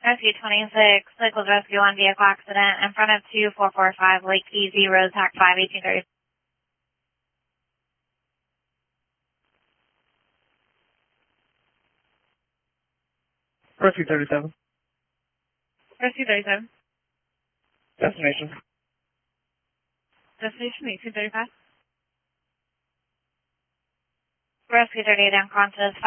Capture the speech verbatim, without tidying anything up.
Rescue twenty-six, Cycles Rescue on vehicle accident in front of two four four five Lake Easy Road, T A C five, eighteen thirty. Rescue thirty-seven. Rescue thirty-seven. Destination. Destination eighteen thirty-five. Rescue thirty-eight, unconscious.